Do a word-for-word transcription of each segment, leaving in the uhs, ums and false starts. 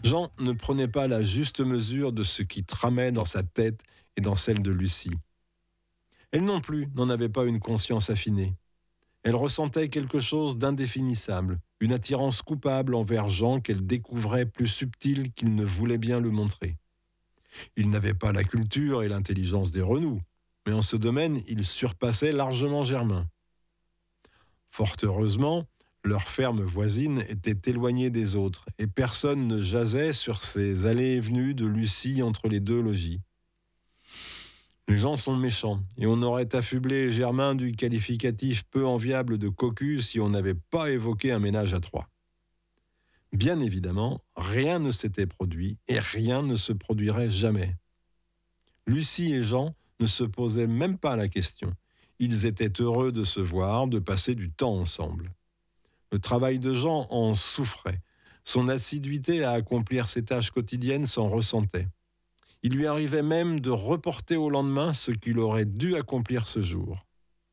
Jean ne prenait pas la juste mesure de ce qui tramait dans sa tête et dans celle de Lucie. Elle non plus n'en avait pas une conscience affinée. Elle ressentait quelque chose d'indéfinissable, une attirance coupable envers Jean qu'elle découvrait plus subtil qu'il ne voulait bien le montrer. Il n'avait pas la culture et l'intelligence des Renoux, mais en ce domaine, il surpassait largement Germain. Fort heureusement, leur ferme voisine était éloignée des autres, et personne ne jasait sur ces allées et venues de Lucie entre les deux logis. Les gens sont méchants, et on aurait affublé Germain du qualificatif peu enviable de cocu si on n'avait pas évoqué un ménage à trois. Bien évidemment, rien ne s'était produit, et rien ne se produirait jamais. Lucie et Jean ne se posaient même pas la question. Ils étaient heureux de se voir, de passer du temps ensemble. Le travail de Jean en souffrait. Son assiduité à accomplir ses tâches quotidiennes s'en ressentait. Il lui arrivait même de reporter au lendemain ce qu'il aurait dû accomplir ce jour.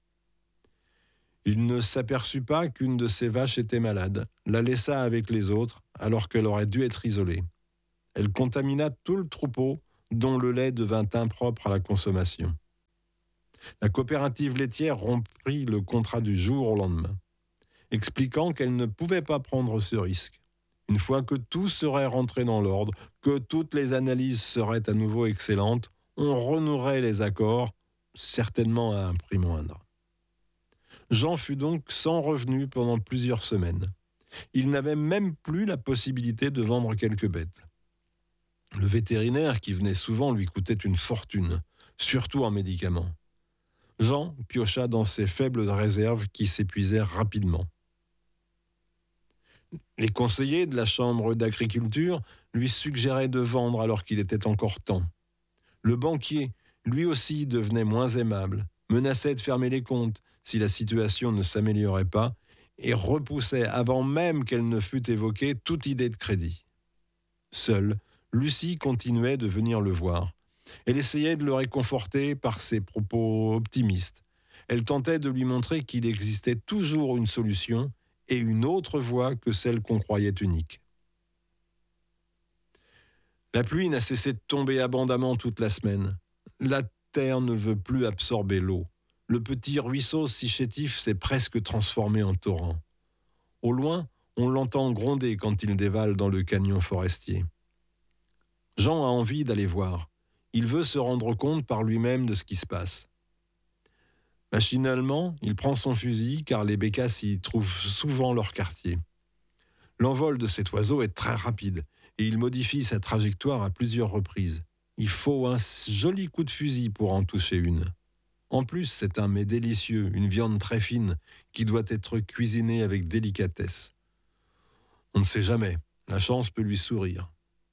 Il ne s'aperçut pas qu'une de ses vaches était malade, la laissa avec les autres, alors qu'elle aurait dû être isolée. Elle contamina tout le troupeau, dont le lait devint impropre à la consommation. La coopérative laitière rompit le contrat du jour au lendemain, expliquant qu'elle ne pouvait pas prendre ce risque. Une fois que tout serait rentré dans l'ordre, que toutes les analyses seraient à nouveau excellentes, on renouerait les accords, certainement à un prix moindre. Jean fut donc sans revenu pendant plusieurs semaines. Il n'avait même plus la possibilité de vendre quelques bêtes. Le vétérinaire qui venait souvent lui coûtait une fortune, surtout en médicaments. Jean piocha dans ses faibles réserves qui s'épuisèrent rapidement. Les conseillers de la Chambre d'agriculture lui suggéraient de vendre alors qu'il était encore temps. Le banquier, lui aussi, devenait moins aimable, menaçait de fermer les comptes si la situation ne s'améliorait pas et repoussait avant même qu'elle ne fût évoquée toute idée de crédit. Seule, Lucie continuait de venir le voir. Elle essayait de le réconforter par ses propos optimistes. Elle tentait de lui montrer qu'il existait toujours une solution et une autre voie que celle qu'on croyait unique. La pluie n'a cessé de tomber abondamment toute la semaine. La terre ne veut plus absorber l'eau. Le petit ruisseau si chétif s'est presque transformé en torrent. Au loin, on l'entend gronder quand il dévale dans le canyon forestier. Jean a envie d'aller voir. Il veut se rendre compte par lui-même de ce qui se passe. Machinalement, il prend son fusil car les bécasses y trouvent souvent leur quartier. L'envol de cet oiseau est très rapide et il modifie sa trajectoire à plusieurs reprises. Il faut un joli coup de fusil pour en toucher une. En plus, c'est un mets délicieux, une viande très fine qui doit être cuisinée avec délicatesse. On ne sait jamais, la chance peut lui sourire.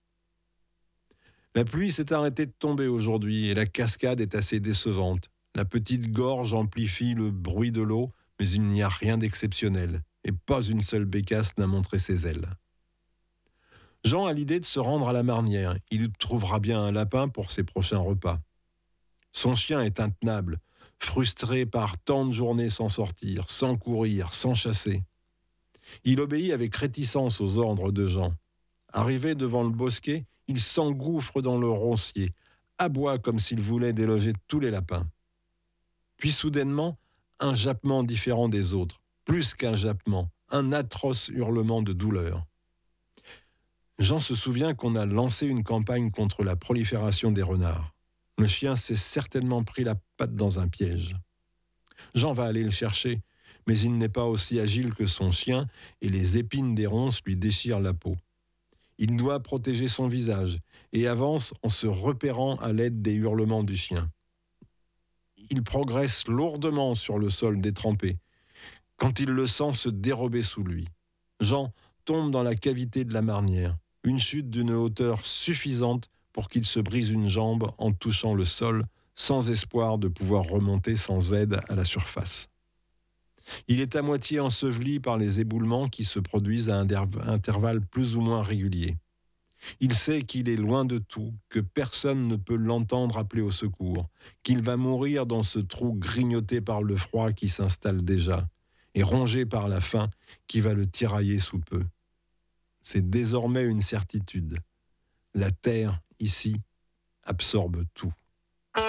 La pluie s'est arrêtée de tomber aujourd'hui et la cascade est assez décevante. La petite gorge amplifie le bruit de l'eau, mais il n'y a rien d'exceptionnel, et pas une seule bécasse n'a montré ses ailes. Jean a l'idée de se rendre à la marnière. Il y trouvera bien un lapin pour ses prochains repas. Son chien est intenable, frustré par tant de journées sans sortir, sans courir, sans chasser. Il obéit avec réticence aux ordres de Jean. Arrivé devant le bosquet, il s'engouffre dans le roncier, aboie comme s'il voulait déloger tous les lapins. Puis soudainement, un jappement différent des autres, plus qu'un jappement, un atroce hurlement de douleur. Jean se souvient qu'on a lancé une campagne contre la prolifération des renards. Le chien s'est certainement pris la patte dans un piège. Jean va aller le chercher, mais il n'est pas aussi agile que son chien et les épines des ronces lui déchirent la peau. Il doit protéger son visage et avance en se repérant à l'aide des hurlements du chien. Il progresse lourdement sur le sol détrempé, quand il le sent se dérober sous lui. Jean tombe dans la cavité de la marnière, une chute d'une hauteur suffisante pour qu'il se brise une jambe en touchant le sol, sans espoir de pouvoir remonter sans aide à la surface. Il est à moitié enseveli par les éboulements qui se produisent à intervalles plus ou moins réguliers. Il sait qu'il est loin de tout, que personne ne peut l'entendre appeler au secours, qu'il va mourir dans ce trou grignoté par le froid qui s'installe déjà, et rongé par la faim qui va le tirailler sous peu. c'est désormais une certitude. La terre, ici, absorbe tout.